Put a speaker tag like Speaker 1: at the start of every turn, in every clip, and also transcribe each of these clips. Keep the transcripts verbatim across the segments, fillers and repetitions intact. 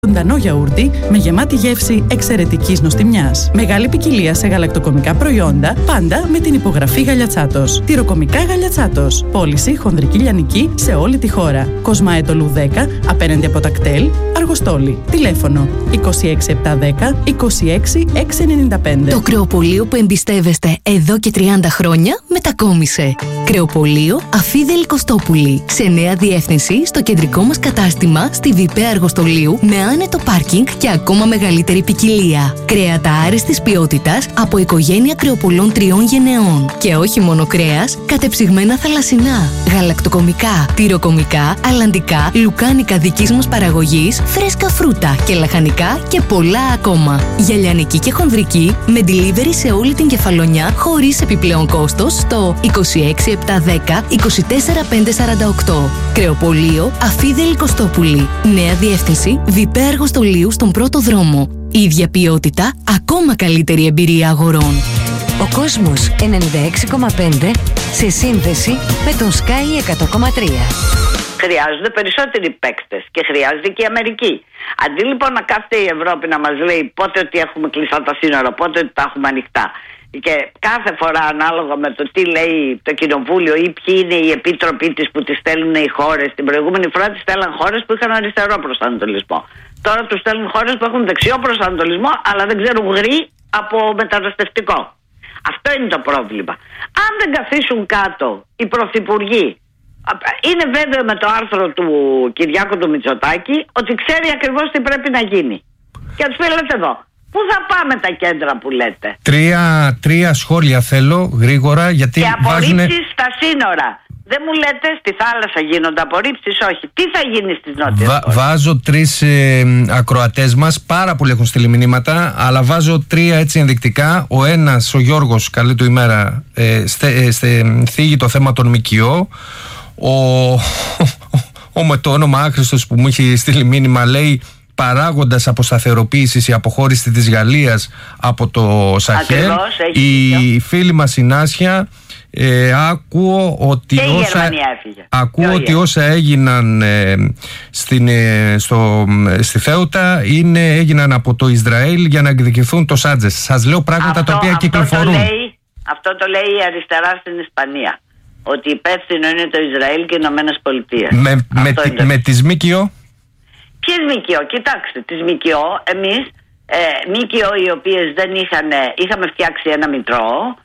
Speaker 1: Ζωντανό γιαούρτι με γεμάτη γεύση εξαιρετικής νοστιμιάς. Μεγάλη ποικιλία σε γαλακτοκομικά προϊόντα, πάντα με την υπογραφή Γαλιατσάτος. Τυροκομικά Γαλιατσάτος. Πώληση χονδρική λιανική σε όλη τη χώρα. Κοσμάετολου δέκα, απέναντι από τα κτέλ, Αργοστόλη. Τηλέφωνο είκοσι έξι επτακόσια δέκα είκοσι έξι εξακόσια ενενήντα πέντε.
Speaker 2: Το κρεοπωλείο που εμπιστεύεστε εδώ και τριάντα χρόνια μετακόμισε. Κρεοπωλείο Αφίδελη Κωστόπουλη. Σε νέα διεύθυνση στο κεντρικό μας κατάστημα στη Βιπέ Αργοστολίου με άνετο πάρκινγκ και ακόμα μεγαλύτερη ποικιλία. Κρέατα άριστης ποιότητας από οικογένεια κρεοπωλών τριών γενεών. Και όχι μόνο κρέας, κατεψυγμένα θαλασσινά, γαλακτοκομικά, τυροκομικά, αλλαντικά, λουκάνικα δικής μας παραγωγής, φρέσκα φρούτα και λαχανικά και πολλά ακόμα. Για λιανική και χονδρική με delivery σε όλη την Κεφαλονιά χωρίς επιπλέον κόστος στο είκοσι έξι επτακόσια δέκα είκοσι τέσσερα πεντακόσια σαράντα οκτώ. Κρεοπωλείο Αφίδελη Κωστόπουλη. Νέα διεύθυνση Βιπέ Αργοστολίου στον πρώτο δρόμο. Ίδια ποιότητα, ακόμα καλύτερη εμπειρία αγορών.
Speaker 3: Ο κόσμος ενενήντα έξι κόμμα πέντε σε σύνδεση με τον Sky εκατό κόμμα τρία.
Speaker 4: Χρειάζονται περισσότεροι παίκτες και χρειάζεται και η Αμερική. Αντί λοιπόν να κάθεται η Ευρώπη να μας λέει πότε ότι έχουμε κλειστά τα σύνορα, πότε ότι τα έχουμε ανοιχτά, και κάθε φορά ανάλογα με το τι λέει το κοινοβούλιο ή ποιοι είναι οι επίτροποι της που τις στέλνουν οι χώρες. Την προηγούμενη φορά τις στέλναν χώρες που είχαν αριστερό προσανατολισμό. Τώρα τους στέλνουν χώρες που έχουν δεξιό προσανατολισμό αλλά δεν ξέρουν γρή από μεταναστευτικό. Αυτό είναι το πρόβλημα. Αν δεν καθίσουν κάτω οι πρωθυπουργοί, είναι βέβαιο με το άρθρο του Κυριάκου του Μητσοτάκη ότι ξέρει ακριβώς τι πρέπει να γίνει. Και τους λέτε εδώ, πού θα πάμε τα κέντρα που λέτε?
Speaker 5: Τρία, τρία σχόλια θέλω γρήγορα, γιατί
Speaker 4: και απορρίψεις
Speaker 5: βάζουνε...
Speaker 4: στα σύνορα. Δεν μου λέτε στη θάλασσα γίνονται απορρίψεις, όχι. Τι θα γίνει στις νότιες
Speaker 5: Βα,
Speaker 4: χώρες?
Speaker 5: Βάζω τρεις ε, ακροατές μας, πάρα πολλοί έχουν στείλει μηνύματα, αλλά βάζω τρία έτσι ενδεικτικά. Ο ένας, ο Γιώργος, καλή του ημέρα, ε, στε, ε, στε, θίγει το θέμα των ΜΚΟ. Ο, ο με το όνομα Άχρηστος που μου έχει στείλει μήνυμα λέει παράγοντας αποσταθεροποίησης η αποχώρηση της Γαλλίας από το Σαχέλ.
Speaker 4: Ακριβώς,
Speaker 5: η φίλη μας η Νάσια, ε, ακούω ότι
Speaker 4: και
Speaker 5: όσα, ακούω ότι όσα έγιναν ε, στην, ε, στο, στη Θέουτα είναι, έγιναν από το Ισραήλ για να εκδικηθούν το Σάντζες. Σας λέω πράγματα αυτό, τα οποία αυτό κυκλοφορούν.
Speaker 4: Το λέει, αυτό το λέει η αριστερά στην Ισπανία. Ότι υπεύθυνο είναι το Ισραήλ και οι Ηνωμένες Πολιτείες.
Speaker 5: Με, με, τη, με τις ΜΚΟ.
Speaker 4: Ποιες ΜΚΟ? Κοιτάξτε, τις ΜΚΟ εμείς ε, ΜΚΟ οι οποίες δεν είχαν, είχαμε φτιάξει ένα μητρό.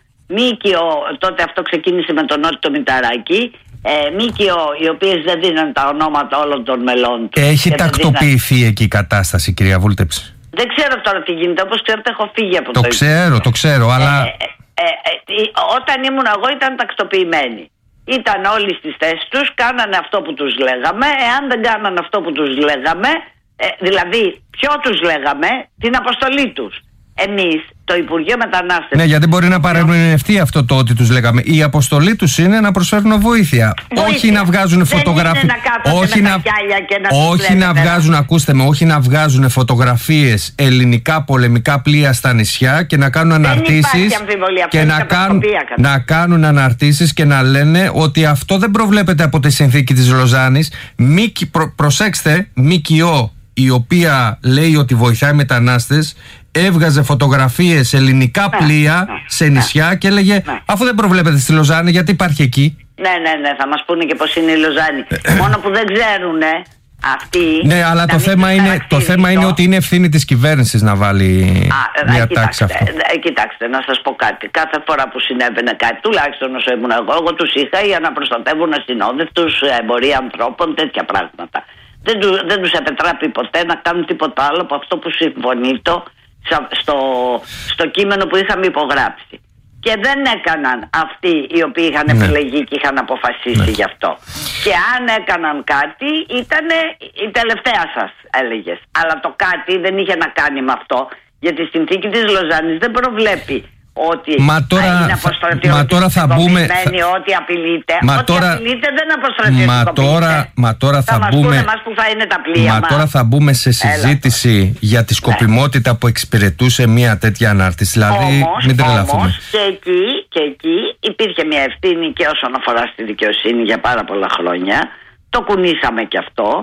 Speaker 4: ΜΚΟ, τότε αυτό ξεκίνησε με τον Νότιο Μηταράκη. ε, ΜΚΟ οι οποίες δεν δίναν τα ονόματα όλων των μελών τους.
Speaker 5: Έχει τακτοποιηθεί δίναν... εκεί η κατάσταση, κυρία Βούλτεψη?
Speaker 4: Δεν ξέρω τώρα τι γίνεται, όπως ξέρετε έχω φύγει από το
Speaker 5: Το ξέρω, το ξέρω, αλλά...
Speaker 4: Ε, ε, ε, ε, όταν ήμουν εγώ ήταν τακτοποιημένοι. Ήταν όλοι στις θέσεις τους, κάνανε αυτό που τους λέγαμε. Εάν δεν κάνανε αυτό που τους λέγαμε, ε, δηλαδή ποιο τους λέγαμε, την αποστολή τους. Εμείς, το Υπουργείο Μετανάστευσης...
Speaker 5: Ναι, γιατί μπορεί να παρεμβευτεί αυτό το ότι τους λέγαμε. Η αποστολή τους είναι να προσφέρουν βοήθεια.
Speaker 4: βοήθεια.
Speaker 5: Όχι να βγάζουν φωτογραφίες. Όχι να, να, όχι να βγάζουν, ακούστε με, όχι να βγάζουν φωτογραφίες ελληνικά πολεμικά πλοία στα νησιά και να κάνουν αναρτήσεις. Και να κάνουν, να κάνουν αναρτήσεις και να λένε ότι αυτό δεν προβλέπεται από τη συνθήκη της Λοζάνης. Μη, προ, προσέξτε, ΜΚΟ η οποία λέει ότι βοηθάει μετανάστες, έβγαζε φωτογραφίες ελληνικά
Speaker 4: ναι,
Speaker 5: πλοία
Speaker 4: ναι,
Speaker 5: σε νησιά ναι, και έλεγε ναι, αφού δεν προβλέπεται στη Λοζάνη, γιατί υπάρχει εκεί?
Speaker 4: Ναι, ναι, ναι, θα μας πούνε και πως είναι η Λοζάνη. Μόνο που δεν ξέρουν αυτοί.
Speaker 5: Ναι, αλλά το θέμα, είναι, το θέμα είναι ότι είναι ευθύνη της κυβέρνησης να βάλει Α, μια τάξη αυτό.
Speaker 4: Ε, κοιτάξτε, να σας πω κάτι. Κάθε φορά που συνέβαινε κάτι, τουλάχιστον όσο ήμουν εγώ, εγώ τους είχα για να προστατεύουν ασυνόδευτους, εμπορία ανθρώπων, τέτοια πράγματα. Δεν, του, δεν τους επιτράπει ποτέ να κάνουν τίποτα άλλο από αυτό που συμφωνείτο στο, στο κείμενο που είχαμε υπογράψει. Και δεν έκαναν αυτοί οι οποίοι είχαν ναι, επιλεγεί και είχαν αποφασίσει ναι, γι' αυτό. Και αν έκαναν κάτι ήταν η τελευταία σας, έλεγες. Αλλά το κάτι δεν είχε να κάνει με αυτό, γιατί η συνθήκη της Λοζάνης δεν προβλέπει ότι
Speaker 5: μα τώρα,
Speaker 4: είναι αποστρατιωτικοποιημένη, ότι απειλείται.
Speaker 5: Μα
Speaker 4: ότι
Speaker 5: τώρα,
Speaker 4: απειλείται δεν αποστρατιωτικοποιείται.
Speaker 5: Μα τώρα, μα τώρα θα, θα μπούμε,
Speaker 4: μας που θα είναι τα πλοία
Speaker 5: μα
Speaker 4: μας.
Speaker 5: τώρα θα μπούμε σε συζήτηση Έλα. για τη σκοπιμότητα ναι, που εξυπηρετούσε μια τέτοια ανάρτηση. Δηλαδή
Speaker 4: όμως,
Speaker 5: μην τρελαθούμε.
Speaker 4: Όμως και εκεί, και εκεί υπήρχε μια ευθύνη και όσον αφορά στη δικαιοσύνη για πάρα πολλά χρόνια. Το κουνήσαμε και αυτό.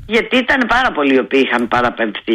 Speaker 4: Γιατί ήταν πάρα πολλοί οι οποίοι είχαν παραπεμφθεί.